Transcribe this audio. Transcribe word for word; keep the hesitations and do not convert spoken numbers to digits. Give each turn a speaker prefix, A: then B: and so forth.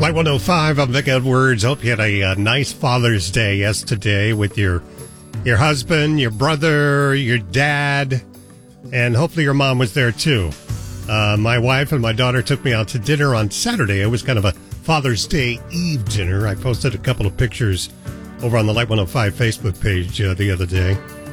A: Light one oh five, I'm Vic Edwards. Hope you had a, uh nice Father's Day yesterday with your your husband, your brother, your dad, and hopefully your mom was there too. Uh, my wife and my daughter took me out to dinner on Saturday. It was kind of a Father's Day Eve dinner. I posted a couple of pictures over on the Light one oh five Facebook page uh, the other day.